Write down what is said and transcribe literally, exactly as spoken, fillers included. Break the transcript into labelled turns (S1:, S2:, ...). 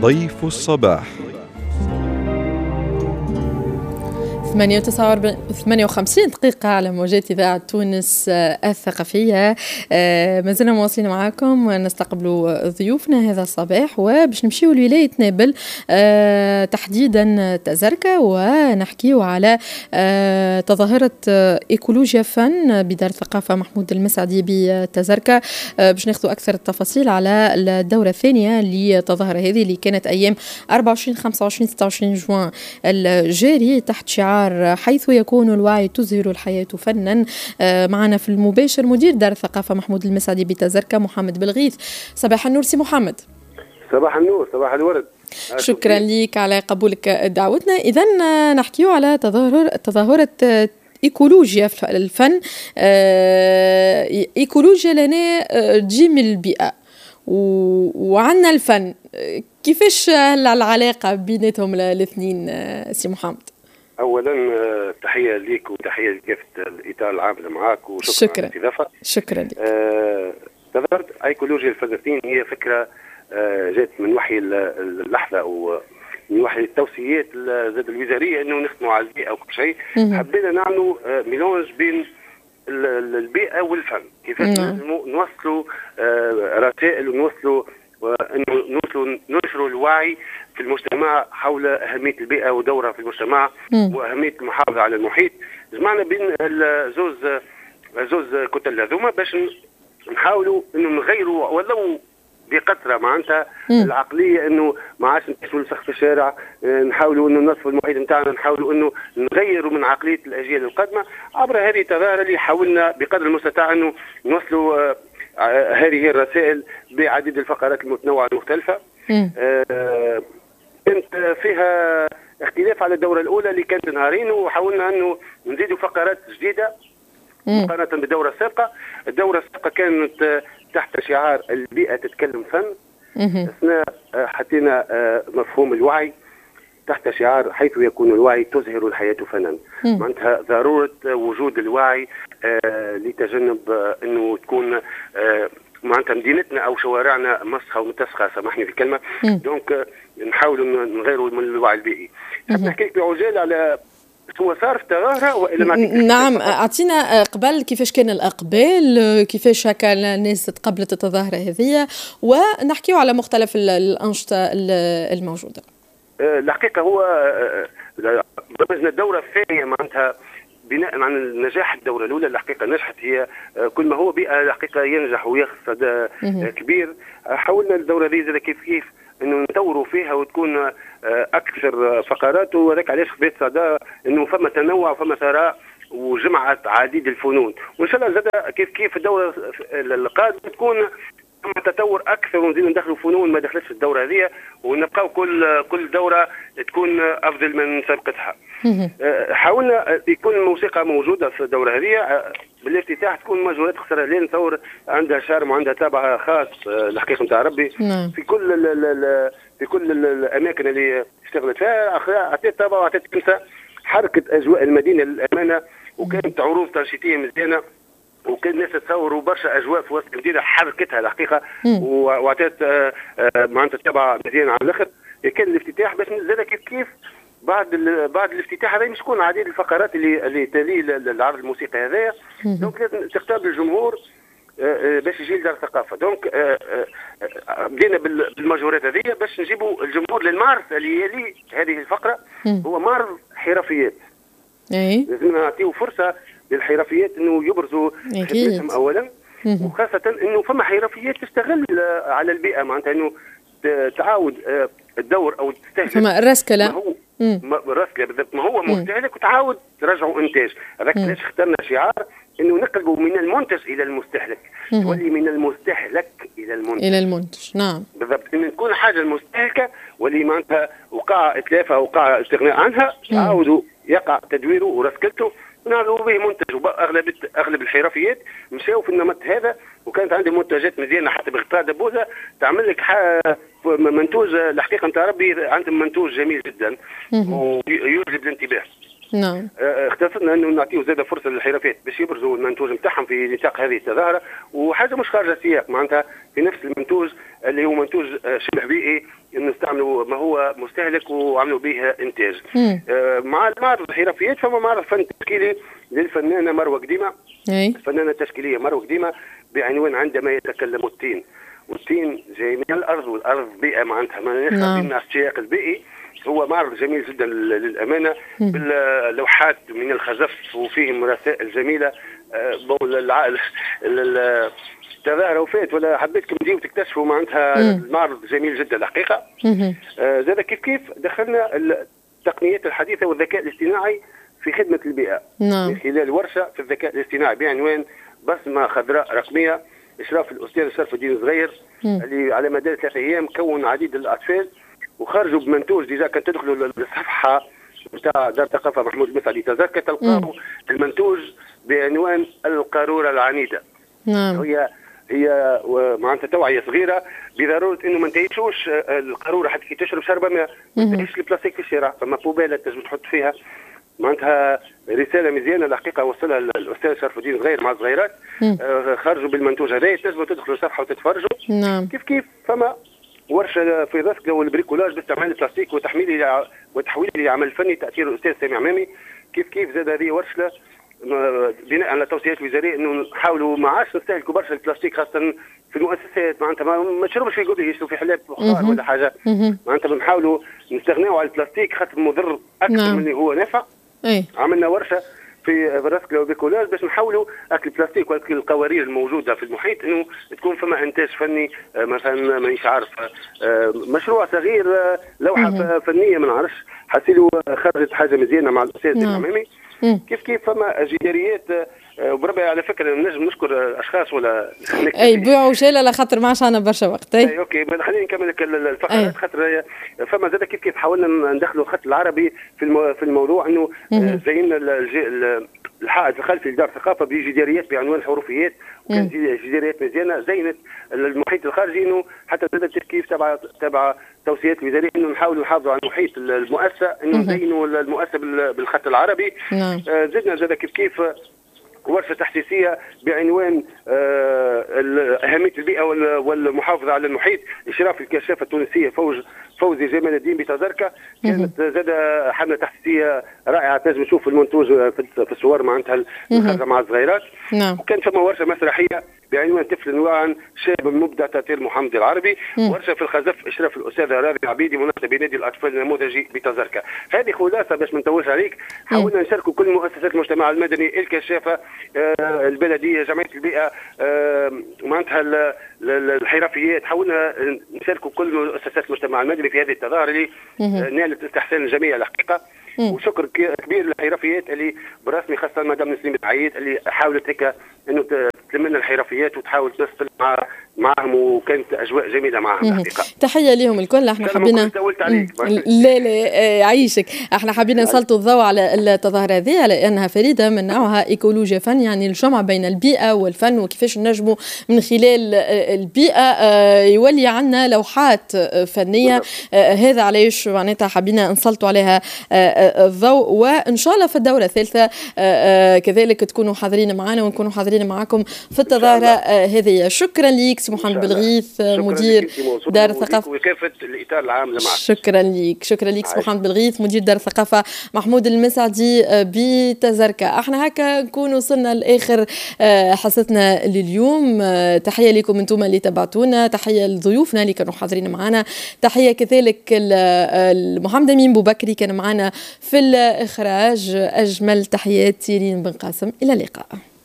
S1: ضيف الصباح.
S2: ثمانية وخمسين دقيقة على موجات إذاعة تونس الثقافية. ما زلنا مواصلين معاكم ونستقبل ضيوفنا هذا الصباح، وباش نمشيو لولاية نابل تحديدا تزركة، ونحكيو على تظاهرة إيكولوجيا فن بدار الثقافة محمود المسعدي بتزركة. باش ناخذوا أكثر التفاصيل على الدورة الثانية للتظاهرة هذه اللي كانت أيام أربعة وعشرين خمسة وعشرين ستة وعشرين جوان الجاري تحت شعار حيث يكون الوعي تزهر الحياة فنا. معنا في المباشر مدير دار الثقافة محمود المسعدي بتزركة محمد بلغيث. صباح النور سي محمد.
S3: صباح النور، صباح الورد.
S2: شكرا لك على قبولك دعوتنا. إذن نحكيو على تظاهر تظاهرة إيكولوجيا الفن. إيكولوجيا لنا تجي من البيئة وعنا الفن، كيفاش العلاقة بيناتهم الاثنين سي محمد؟
S3: اولا تحيه ليك وتحيه لكافه الاطار العام اللي معاك، وشكرا
S2: شكرا
S3: على الاستضافه.
S2: شكرا لك.
S3: آه، تظاهرة ايكولوجيا الفلسطين هي فكره آه جات من وحي اللحظه ومن وحي التوصيات زاد الوزاريه انه نخدموا على البيئه وكل شيء. حبينا نعملوا آه ميلونج بين البيئه والفن، كيفاش نوصلوا آه رسائل ونوصلوا وانه نوصلوا ننشروا الوعي في المجتمع حول اهميه البيئه ودورها في المجتمع م. واهميه المحافظه على المحيط. جمعنا بين زوز زوز كتل هذوما باش نحاولوا انه نغيروا ولو بقطره معناتها العقليه، انه ما عادش نمشوا لسخ في الشارع، نحاولوا انه نصفوا المحيط نتاعنا، نحاولوا انه نغيروا من عقليه الاجيال القادمه عبر هذه التظاهره اللي حاولنا بقدر المستطاع انه نوصلوا هذه الرسائل بعديد الفقرات المتنوعه المختلفه. آه كانت فيها اختلاف على الدوره الاولى اللي كانت نهارين، وحاولنا انه نزيدوا فقرات جديده مقارنه بالدوره السابقه. الدوره السابقه كانت تحت شعار البيئه تتكلم فن، اثناء حطينا مفهوم الوعي تحت شعار حيث يكون الوعي تزهر الحياه فنا. معناتها ضروره وجود الوعي آه لتجنب آه انه تكون آه معناتها مدينتنا او شوارعنا مسخه ومتسخه، سامحني في الكلمه. دونك آه نحاولوا نغيروا من الوعي البيئي. نحكي لك بعجاله على شو صار في التظاهره والا
S2: نعم، اعطينا قبل كيفاش كان الاقبال، كيفاش هكا الناس تقبلت التظاهره هذه، ونحكيو على مختلف الانشطه الموجوده.
S3: الحقيقه هو برمجنا الدوره الثانيه معناتها بناء على نجاح الدوره الاولى. الحقيقه نجحت هي كل ما هو بيئه الحقيقه ينجح وياخذ صدى كبير. حاولنا الدوره هذه كيف كيف انه نطوروا فيها وتكون اكثر فقرات، وهذاك علاش خذت صدى انه فما تنوع وفما ثراء وجمعت عديد الفنون، وان شاء الله زاد كيف كيف الدوره القادمه تكون تطور اكثر ونزيد ندخلوا فنون ما دخلتش في الدوره هذه، ونبقاو كل كل دوره تكون افضل من سابقتها. حاولنا يكون الموسيقى موجوده في الدوره هذه. بالافتتاح تكون مجهودات خساره لين نتصور عندها شارم وعندها تابع خاص الحقيقه نتاع ربي في كل في كل الاماكن اللي اشتغلت فيها. اعطيت تابع واعطيت كنسه حركه اجواء المدينه للامانه، وكانت عروض تنشيطيه مزيانه، وكان الناس تصوروا برشا اجواء في وسط المدينه حركتها الحقيقه، واعطيت معناتها تبع مزيان على الاخر. كان الافتتاح باش زاد كيف كيف بعد بعد الافتتاح هذا مش تكون عديد الفقرات اللي اللي تلي العرض الموسيقي هذايا. دونك لازم تختار الجمهور باش يجي لدار الثقافه. دونك بدينا بالمجهورات هذه باش نجيبوا الجمهور للمعرض اللي يلي هذه الفقره، هو معرض حرفيات.
S2: اي
S3: لازم نعطيو فرصه للحرفيات انه يبرزوا خدمتهم اولا، وخاصه انه فما حرفيات تشتغل على البيئه، معناتها انه تعاود الدور او تستهلك
S2: فما الرسكله
S3: هو الرسكله بالضبط ما هو مستهلك وتعاود ترجعوا انتاج. هذاك علاش اخترنا شعار انه نقلبوا من المنتج الى المستهلك، تولي من المستهلك الى المنتج
S2: الى المنتج. نعم بالضبط،
S3: ان تكون حاجه المستهلكه واللي معناتها وقع اتلافها وقع استغناء عنها تعاودوا يقع تدويره ورسكلته ونعملوا به منتج. واغلب اغلب الحرفيات مشاو في النمط هذا، وكانت عندي منتجات مزيانه حتى بغطاء دبوزه تعمل لك منتوج الحقيقه نتاع ربي. عندهم منتوج جميل جدا ويجلب الانتباه.
S2: نعم.
S3: اختصرنا انه نعطيه زاد فرصه للحرفيات باش يبرزوا المنتوج نتاعهم في نطاق هذه التظاهره، وحاجه مش خارجه السياق معناتها في نفس المنتوج اللي هو منتوج شبه بيئي نستعملوا ما هو مستهلك وعملوا به انتاج. آه مع معرض الحرفيات فما معرض فن تشكيلي للفنانه مروه قديمه.
S2: اي
S3: الفنانه التشكيليه مروه قديمه بعنوان عندما يتكلم التين، والتين جاي من الارض والارض بيئه معناتها ما نخلي من السياق البيئي. هو معرض جميل جدا للامانه باللوحات من الخزف وفيهم رسائل جميله. التظاهره وفات ولا حبيتكم تجيو تكتشفوا معناتها المعرض جميل جدا الحقيقه. زاد كيف كيف دخلنا التقنيات الحديثه والذكاء الاصطناعي في خدمه البيئه.
S2: نعم.
S3: من خلال ورشه في الذكاء الاصطناعي بعنوان بصمه خضراء رقميه اشراف الاستاذ شرف الدين صغير اللي على مدار ثلاثة ايام كون عديد الاطفال وخرجوا بمنتوج. ديجا كان تدخلوا للصفحه نتاع دار الثقافه محمود المسعدي تذكر تلقاو المنتوج بعنوان القاروره العنيده.
S2: نعم.
S3: هي هي معناتها توعيه صغيره بضروره انه ما نتعيشوش القاروره حتى كي تشرب شربه ما تنتهيش البلاستيك في الشارع، فما بوبيله تنجم تحط فيها. معناتها رساله مزيانه الحقيقه وصلها الاستاذ شرف الدين صغير مع الصغيرات. آه خرجوا بالمنتوج هذا، تنجموا تدخلوا الصفحه وتتفرجوا.
S2: نعم.
S3: كيف كيف فما ورشه في رسكه والبريكولاج باستعمال البلاستيك وتحميله وتحويله لعمل فني تاثير الاستاذ سامي عمامي. كيف كيف زاد هذه ورشه بناء على توصيات الوزاريه انه نحاولوا ما عادش نستهلكوا برشا البلاستيك خاصه في المؤسسات. معناتها ما تشربش في قبل يشربوا في حلاب بخار ولا حاجه. معناتها بنحاولوا نستغنوا على البلاستيك خاطر مضر اكثر نعم. من اللي هو نافع.
S2: أي.
S3: عملنا ورشه في الرسكله وبيكولاج باش نحاولوا اكل البلاستيك واكل القوارير الموجوده في المحيط انه تكون فما انتاج فني. مثلا مانيش عارف مشروع صغير لوحه فنيه ما نعرفش حسيلو خرجت حاجه مزيانه مع الاستاذ الامامي. كيف كيف فما جداريات وبربي على فكره نجم نشكر اشخاص ولا
S2: اي بيعوا شيله لخاطر ما عادش عندنا برشا وقت. اي,
S3: أي اوكي خليني نكمل لك الفقرات خاطر فما زاد كيف كيف حاولنا ندخلوا الخط العربي في في الموضوع انه زينا الحائط الخلفي لدار الثقافه بجداريات بعنوان حروفيات وكان جداريات مزيانه زينت المحيط الخارجي انه حتى زاد التركيز تبع تبع توصيات الوزاريه انه نحاولوا نحافظوا على المحيط المؤسسه انه نزينوا المؤسسه بالخط العربي.
S2: نعم.
S3: آه زدنا زاد كيف كيف ورشه تحسيسيه بعنوان آه اهميه البيئه والمحافظه على المحيط اشراف الكشافه التونسيه فوز فوزي جمال الدين بتذكره. كانت زاد حمله تحسيسيه رائعه تنجم نشوف المنتوج في الصور معناتها مع الصغيرات.
S2: نعم.
S3: وكان فما ورشه مسرحيه بعنوان طفل واعٍ شاب مبدع تأثير محمد العربي. مم. ورشه في الخزف اشراف الاستاذه راضي عبيدي مناسبه بنادي الاطفال النموذجي بتذكره. هذه خلاصه باش ما نطولش عليك. حاولنا نشاركوا كل مؤسسات المجتمع المدني الكشافه آه البلديه جمعيه البيئه آه معناتها الحرفيات. حاولنا نشاركوا كل مؤسسات المجتمع المدني في هذه التظاهره اللي آه نالت استحسان الجميع الحقيقه. مم. وشكر كبير للحرفيات اللي برسمي خاصه مدام نسليم عيد اللي حاولت هيك انه تلم لنا الحرفيات وتحاول تفصل مع معهم وكانت اجواء جميله معهم الحقيقه.
S2: تحيه لهم الكل. احنا حبينا لا لا عيشك احنا حبينا نسلطوا الضوء على التظاهره هذه لانها فريده من نوعها ايكولوجيا فن يعني الجمع بين البيئه والفن وكيفاش نجموا من خلال البيئه يولي عندنا لوحات فنيه. هذا علاش معناتها حبينا نسلطوا عليها الضوء وان شاء الله في الدوره الثالثه كذلك تكونوا حاضرين معنا ونكونوا حاضرين معكم في التظاهره هذه. شكرا لك سي محمد بالغيث مدير دار الثقافه
S3: وكافه الاطار العام اللي معك.
S2: شكرا لك شكرا لك سي محمد بالغيث مدير دار الثقافه محمود المسعدي بتذكره. احنا هكا نكون وصلنا لاخر حصتنا لليوم. تحيه لكم انتم اللي تابعتونا، تحيه لضيوفنا اللي كانوا حاضرين معنا، تحيه كذلك محمد امين بوبكري كان معنا في الاخراج. اجمل تحيات سيرين بن قاسم. الى اللقاء.